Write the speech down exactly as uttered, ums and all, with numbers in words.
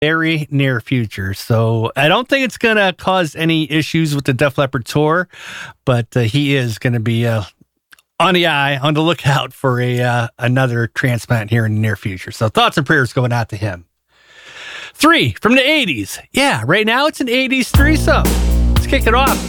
very near future. So I don't think it's going to cause any issues with the Def Leppard tour, but uh, he is going to be uh, on the eye, on the lookout for a uh, another transplant here in the near future. So thoughts and prayers going out to him. Three from the eighties. Yeah, right now it's an eighties threesome. Let's kick it off.